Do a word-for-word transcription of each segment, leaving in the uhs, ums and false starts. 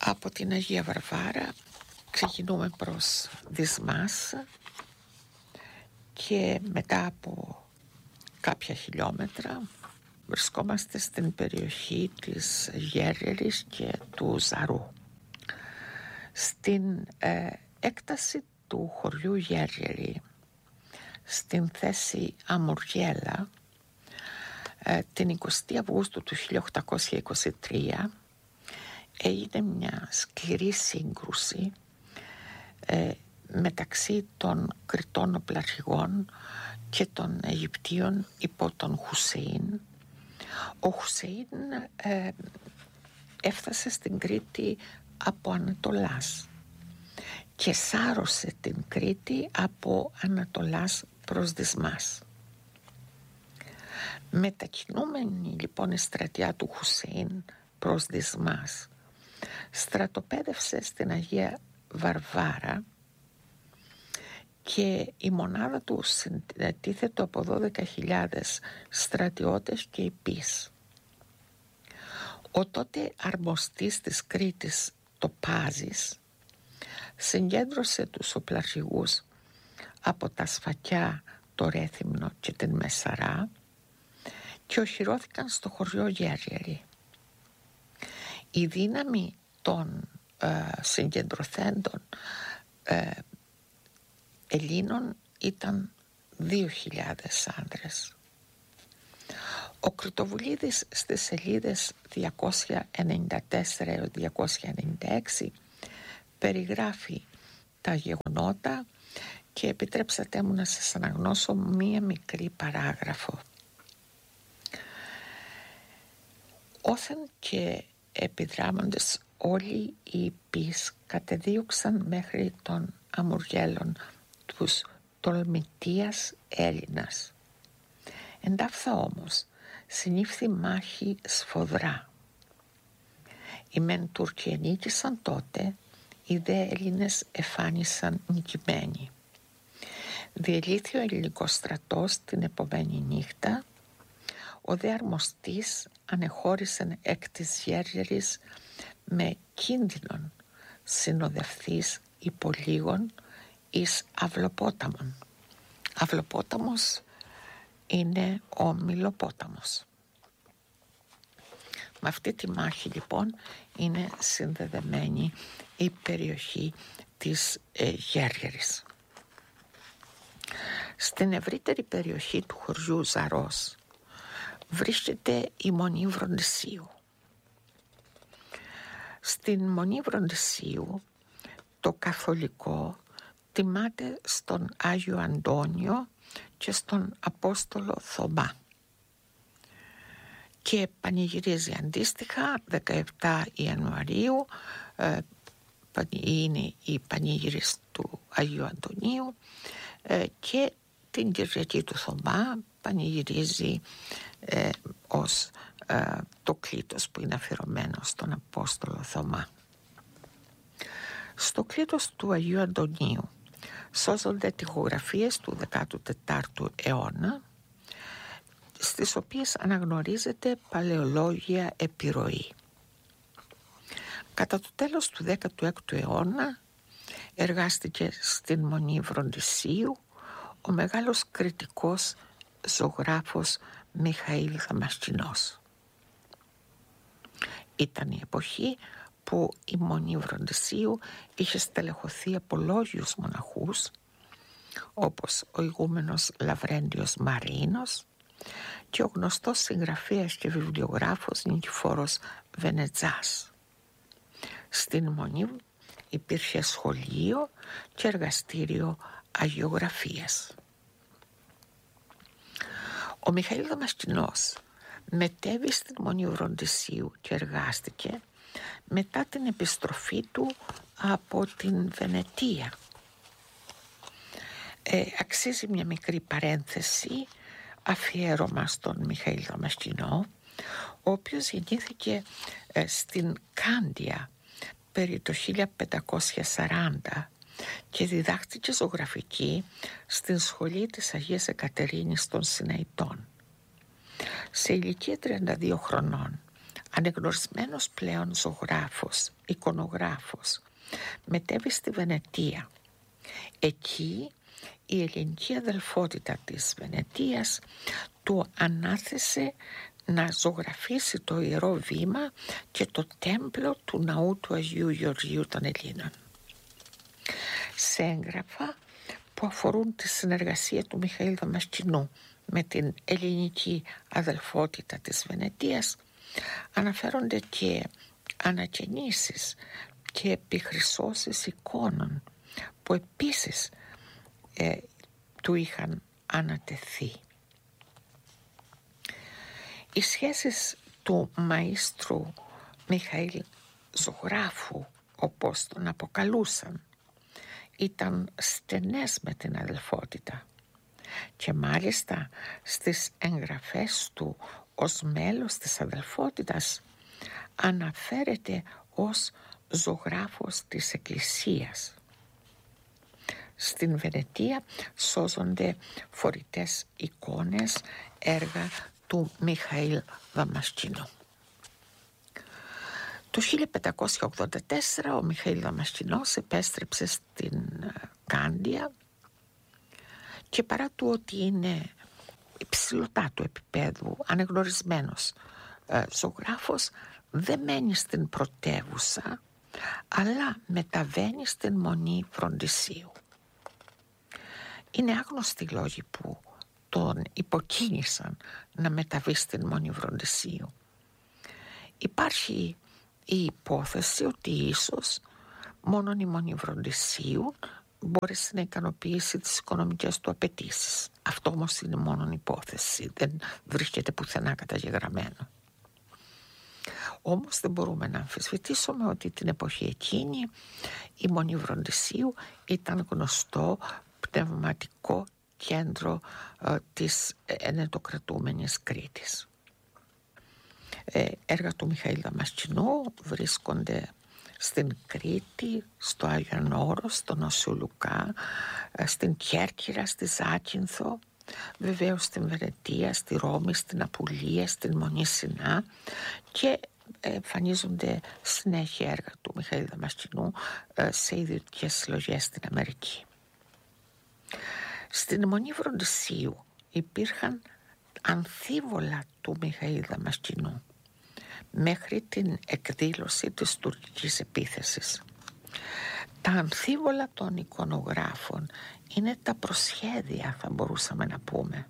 Από την Αγία Βαρβάρα ξεκινούμε προς Δυσμάς και μετά από κάποια χιλιόμετρα βρισκόμαστε στην περιοχή της Γέρερης και του Ζαρού. Στην ε, έκταση του χωριού Γέρερη, στην θέση Αμουργέλα, ε, την εικοστή Αυγούστου του χίλια οκτακόσια είκοσι τρία έγινε μια σκληρή σύγκρουση ε, μεταξύ των Κρητών οπλαρχηγών και των Αιγυπτίων υπό τον Χουσέιν. Ο Χουσέιν ε, έφτασε στην Κρήτη από Ανατολάς και σάρωσε την Κρήτη από Ανατολάς προς Δυσμάς. Μετακινούμενη λοιπόν η στρατιά του Χουσέιν προς Δυσμάς, στρατοπέδευσε στην Αγία Βαρβάρα και η μονάδα του συντίθεται από δώδεκα χιλιάδες στρατιώτες και υπείς. Ο τότε αρμοστής της Κρήτης, το Πάζης, συγκέντρωσε τους οπλαρχηγούς από τα Σφακιά, το Ρέθυμνο και την Μεσαρά και οχυρώθηκαν στο χωριό Γέρερη. Η δύναμη των ε, συγκεντρωθέντων ε, Ελλήνων ήταν δύο χιλιάδες άνδρες. Ο Κρητοβουλίδης στις σελίδες διακόσια ενενήντα τέσσερα έως διακόσια ενενήντα έξι περιγράφει τα γεγονότα και επιτρέψατε μου να σας αναγνώσω μία μικρή παράγραφο. Όθεν και επιδράμοντες όλοι οι υπείς κατεδίωξαν μέχρι των Αμουργέλων τους τολμητίας Έλληνας. Εντάφθα όμως συνήφθη μάχη σφοδρά. Οι μεν Τούρκοι ενίκησαν τότε, οι δε Έλληνες εφάνισαν νικημένοι. Διελήθη ο ελληνικός στρατός την επομένη νύχτα. Ο δε αρμοστής ανεχώρησεν εκ της Γέρερης με κίνδυνον συνοδευθείς υπολίγων εις Αυλοπόταμον. Αυλοπόταμος είναι ο Μιλοπόταμος. Με αυτή τη μάχη λοιπόν είναι συνδεδεμένη η περιοχή της ε, Γέρερης. Στην ευρύτερη περιοχή του χωριού Ζαρός βρίσκεται η Μονή Βροντισίου. Στην Μονή Βροντισίου το καθολικό τιμάται στον Άγιο Αντώνιο και στον Απόστολο Θωμά και πανηγυρίζει αντίστοιχα δεκαεπτά Ιανουαρίου, ε, είναι η πανήγυρις του Αγίου Αντωνίου, ε, και την Κυριακή του Θωμά πανηγυρίζει ε, ως ε, το κλήτος που είναι αφιερωμένο στον Απόστολο Θωμά. Στο κλήτος του Αγίου Αντωνίου σώζονται τοιχογραφίες του δέκατου τέταρτου αιώνα, στις οποίες αναγνωρίζεται παλαιολόγια επιρροή. Κατά το τέλος του δέκατου έκτου αιώνα εργάστηκε στην Μονή Βροντισίου ο μεγάλος κριτικός ζωγράφος Μιχαήλ Δαμασκηνός. Ήταν η εποχή που η Μονή Βροντισίου είχε στελεχωθεί από λόγιους μοναχούς όπως ο ηγούμενος Λαβρέντιος Μαρίνος και ο γνωστός συγγραφέας και βιβλιογράφος Νικηφόρος Βενετζάς. Στην Μονή υπήρχε σχολείο και εργαστήριο αγιογραφίας. Ο Μιχαήλ Δαμασκηνός μετέβη στην Μονή Βροντισίου και εργάστηκε μετά την επιστροφή του από την Βενετία. Ε, αξίζει μια μικρή παρένθεση αφιέρωμα στον Μιχαήλ Δαμασκηνό, ο οποίος γεννήθηκε ε, στην Κάντια περί το χίλια πεντακόσια σαράντα και διδάχτηκε ζωγραφική στην σχολή της Αγίας Εκατερίνης των Σιναϊτών. Σε ηλικία τριάντα δύο χρονών ανεγνωρισμένος πλέον ζωγράφος, εικονογράφος, μετέβη στη Βενετία. Εκεί η ελληνική αδελφότητα της Βενετίας του ανάθεσε να ζωγραφίσει το Ιερό Βήμα και το τέμπλο του ναού του Αγίου Γεωργίου των Ελλήνων. Σε έγγραφα που αφορούν τη συνεργασία του Μιχαήλ Δαμασκηνού με την ελληνική αδελφότητα της Βενετίας αναφέρονται και ανακαινήσεις και επιχρυσώσεις εικόνων που επίσης ε, του είχαν ανατεθεί. Οι σχέσεις του μαΐστρου Μιχαήλ ζωγράφου, όπως τον αποκαλούσαν, ήταν στενές με την αδελφότητα και μάλιστα στις εγγραφές του ως μέλος της αδελφότητας αναφέρεται ως ζωγράφος της Εκκλησίας. Στην Βενετία σώζονται φορητές εικόνες, έργα του Μιχαήλ Δαμασκηνού. Το χίλια πεντακόσια ογδόντα τέσσερα ο Μιχαήλ Δαμασκηνός επέστρεψε στην Κάντια και παρά του ότι είναι υψηλωτά του επίπεδου, ανεγνωρισμένος ε, ζωγράφος, δεν μένει στην πρωτεύουσα, αλλά μεταβαίνει στην Μονή Φροντισίου. Είναι άγνωστοι λόγοι που τον υποκίνησαν να μεταβεί στην Μονή Φροντισίου. Υπάρχει η υπόθεση ότι ίσως μόνον η Μονή Φροντισίου μπόρεσε να ικανοποιήσει τις οικονομικές του απαιτήσεις. Αυτό όμως είναι μόνον υπόθεση, δεν βρίσκεται πουθενά καταγεγραμμένο. Όμως δεν μπορούμε να αμφισβητήσουμε ότι την εποχή εκείνη η Μονή Φροντισίου ήταν γνωστό πνευματικό κέντρο ε, της ενετοκρατούμενης Κρήτης. Ε, έργα του Μιχαήλ Δαμασκηνού βρίσκονται στην Κρήτη, στο Άγιον Όρος, στο Νόσιο Λουκά, ε, στην Κέρκυρα, στη Ζάκυνθο, βεβαίως στην Βενετία, στη Ρώμη, στην Απουλία, στην Μονή Σινά και εμφανίζονται συνέχεια έργα του Μιχαήλ Δαμασκηνού ε, σε ιδιωτικές συλλογές στην Αμερική. Στην Μονή Φροντισίου υπήρχαν αμφίβολα του Μιχαήλ Δαμασκηνού μέχρι την εκδήλωση της τουρκικής επίθεσης. Τα αμφίβολα των εικονογράφων είναι τα προσχέδια, θα μπορούσαμε να πούμε.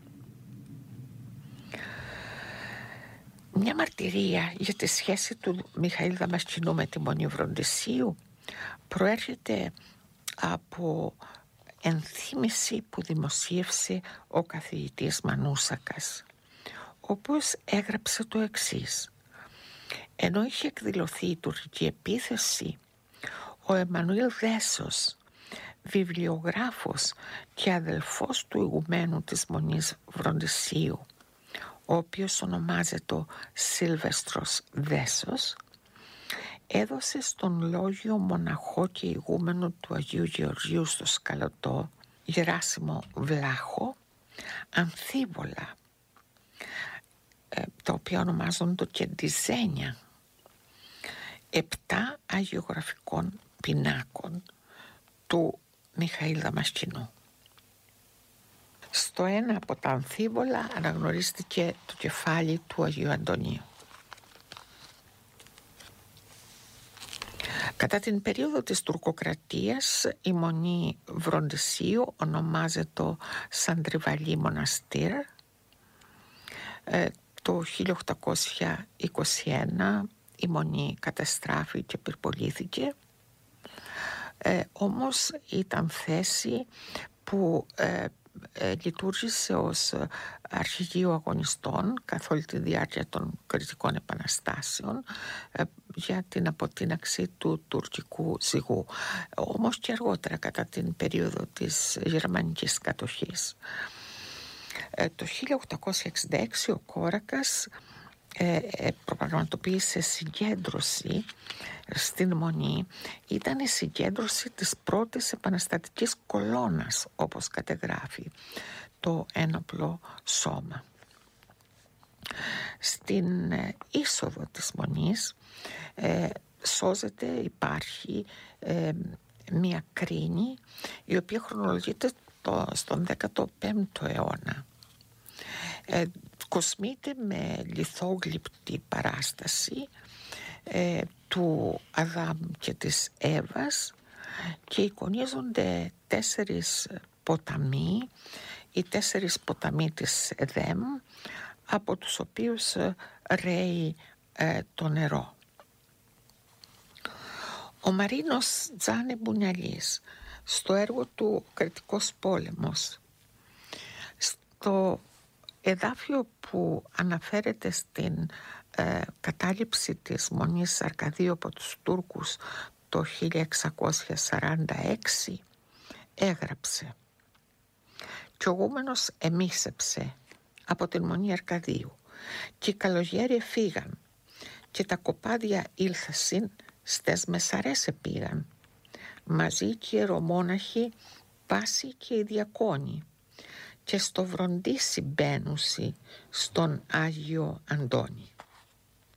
Μια μαρτυρία για τη σχέση του Μιχαήλ Δαμασκηνού με τη Μονή Φροντισίου προέρχεται από ενθύμηση που δημοσίευσε ο καθηγητής Μανούσακας, ο οποίος έγραψε το εξής: ενώ είχε εκδηλωθεί η τουρκική επίθεση, ο Εμμανουήλ Δέσος, βιβλιογράφος και αδελφός του ηγουμένου της Μονής Φροντισίου, ο οποίος ονομάζεται Σίλβεστρος Δέσος, έδωσε στον λόγιο μοναχό και ηγούμενο του Αγίου Γεωργίου στο Σκαλωτό, Γεράσιμο Βλάχο, αμφίβολα, ε, τα οποία ονομάζονται και ντιζένια, επτά αγιογραφικών πινάκων του Μιχαήλ Δαμασκηνού. Στο ένα από τα αμφίβολα αναγνωρίστηκε το κεφάλι του Αγίου Αντωνίου. Κατά την περίοδο της τουρκοκρατίας η Μονή Φροντισίου ονομάζεται Σαντριβαλή Μοναστήρ. Ε, το χίλια οκτακόσια είκοσι ένα η Μονή καταστράφη και πυρπολήθηκε. Ε, όμως ήταν θέση που ε, ε, λειτουργήσε ως αρχηγείο αγωνιστών καθ' όλη τη διάρκεια των κρητικών επαναστάσεων ε, για την αποτείναξη του τουρκικού ζυγού, όμως και αργότερα κατά την περίοδο της γερμανικής κατοχής. Ε, το χίλια οκτακόσια εξήντα έξι ο Κόρακας ε, ε, προπραγματοποίησε συγκέντρωση στην Μονή. Ήταν η συγκέντρωση της πρώτης επαναστατικής κολόνας, όπως κατεγράφει το ένοπλο σώμα. Στην είσοδο της Μονής ε, σώζεται, υπάρχει ε, μια κρίνη η οποία χρονολογείται το, στον δέκατο πέμπτο αιώνα. Ε, κοσμείται με λιθόγλυπτη παράσταση ε, του Αδάμ και της Εύας και εικονίζονται τέσσερις ποταμοί, οι τέσσερις ποταμοί της Εδέμ, από τους οποίους ρέει ε, το νερό. Ο Μαρίνος Τζάνε Μπουνιαλής στο έργο του «Κρητικός πόλεμος», στο εδάφιο που αναφέρεται στην ε, κατάληψη της Μονής Αρκαδίου από τους Τούρκους το χίλια εξακόσια σαράντα έξι, έγραψε «Κι ο γούμενος εμίσεψε από την Μονή Αρκαδίου και οι καλογέροι φύγαν και τα κοπάδια ήλθασιν στες μεσαρές επήγαν, μαζί και οι ιερομόναχοι πάση και οι διακόνοι και στο βροντίσι μπαίνουσι στον Άγιο Αντώνη».